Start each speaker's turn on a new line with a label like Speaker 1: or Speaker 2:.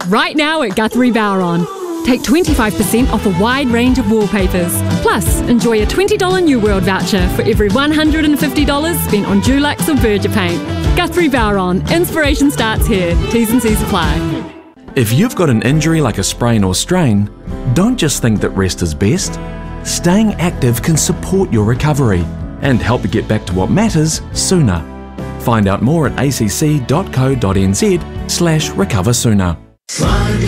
Speaker 1: right now at Guthrie Bowron. Take 25% off a wide range of wallpapers. Plus, enjoy a $20 New World voucher for every $150 spent on Dulux or Berger paint. Guthrie Bowron, inspiration starts here. T's and C's apply.
Speaker 2: If you've got an injury like a sprain or strain, don't just think that rest is best. Staying active can support your recovery and help you get back to what matters sooner. Find out more at acc.co.nz/recoversooner.